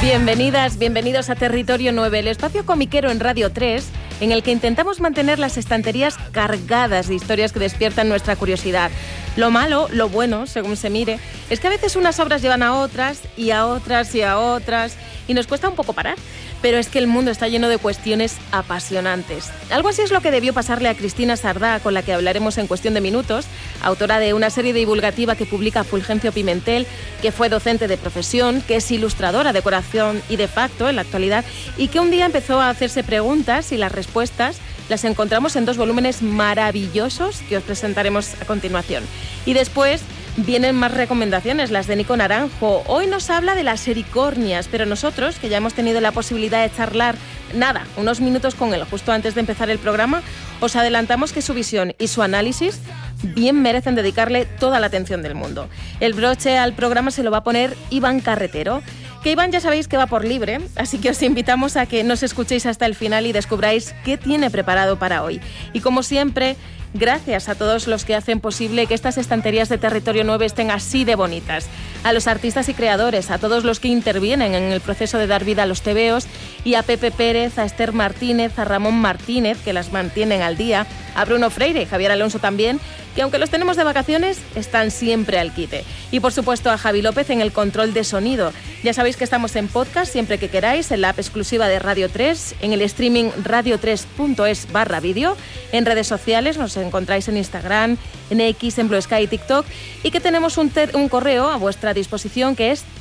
Bienvenidas, bienvenidos a Territorio 9, el espacio comiquero en Radio 3, en el que intentamos mantener las estanterías cargadas de historias que despiertan nuestra curiosidad. Lo malo, lo bueno, según se mire, es que a veces unas obras llevan a otras, y a otras, y a otras, y nos cuesta un poco parar. Pero es que el mundo está lleno de cuestiones apasionantes. Algo así es lo que debió pasarle a Cristina Sardá, con la que hablaremos en cuestión de minutos, autora de una serie divulgativa que publica Fulgencio Pimentel, que fue docente de profesión, que es ilustradora de decoración y de facto en la actualidad, y que un día empezó a hacerse preguntas y las respuestas las encontramos en 2 volúmenes maravillosos que os presentaremos a continuación. Y después vienen más recomendaciones, las de Nico Naranjo. Hoy nos habla de las ericornias, pero nosotros, que ya hemos tenido la posibilidad de charlar, unos minutos con él justo antes de empezar el programa, os adelantamos que su visión y su análisis bien merecen dedicarle toda la atención del mundo. El broche al programa se lo va a poner Iván Carretero, que Iván ya sabéis que va por libre, así que os invitamos a que nos escuchéis hasta el final y descubráis qué tiene preparado para hoy. Y como siempre, gracias a todos los que hacen posible que estas estanterías de Territorio 9 estén así de bonitas. A los artistas y creadores, a todos los que intervienen en el proceso de dar vida a los tebeos, y a Pepe Pérez, a Esther Martínez, a Ramón Martínez, que las mantienen al día, a Bruno Freire y Javier Alonso también, que aunque los tenemos de vacaciones, están siempre al quite. Y por supuesto a Javi López en el control de sonido. Ya sabéis que estamos en podcast siempre que queráis, en la app exclusiva de Radio 3, en el streaming radio3.es/vídeo, en redes sociales, nos encontráis en Instagram, en X, en Blue Sky y TikTok, y que tenemos un correo a vuestra disposición que es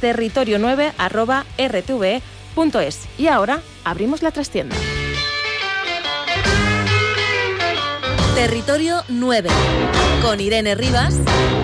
territorio9@rtve.es. Y ahora abrimos la trastienda. Territorio 9, con Irene Rivas